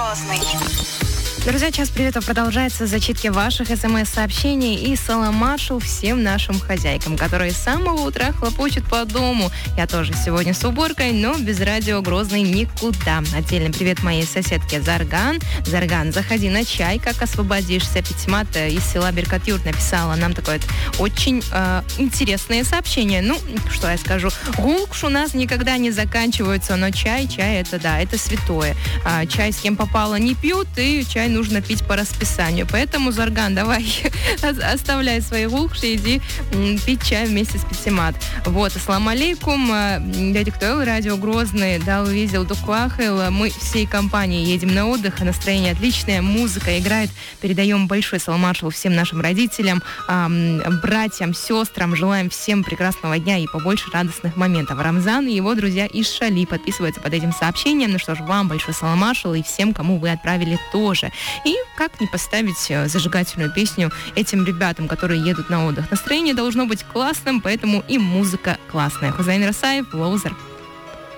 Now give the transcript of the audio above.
Грозный. Друзья, час приветов продолжается с зачитки ваших смс-сообщений и саламашу всем нашим хозяйкам, которые с самого утра хлопочут по дому. Я тоже сегодня с уборкой, но без радио Грозный никуда. Отдельный привет моей соседке Зарган. Зарган, заходи на чай, как освободишься. Пятимат из села Беркатюр написала нам такое очень интересное сообщение. Ну, что я скажу. Гулкш у нас никогда не заканчивается, но чай это да, это святое. Чай с кем попало не пьют, и чай нужно пить по расписанию. Поэтому, Зарган, давай оставляй свои гулкши, иди пить чай вместе с Пятимат. Вот, ассаламу алейкум. Дядя Ктуэл, радио Грозный, да, увидел Дукуахел. Мы всей компанией едем на отдых, настроение отличное, музыка играет. Передаем большой саламашу всем нашим родителям, братьям, сестрам. Желаем всем прекрасного дня и побольше радостных моментов. Рамзан и его друзья из Шали подписываются под этим сообщением. Ну что ж, вам большой саламашу и всем, кому вы отправили тоже. И как не поставить зажигательную песню этим ребятам, которые едут на отдых. Настроение должно быть классным, поэтому и музыка классная. Хузайн Расаев, Лоузер.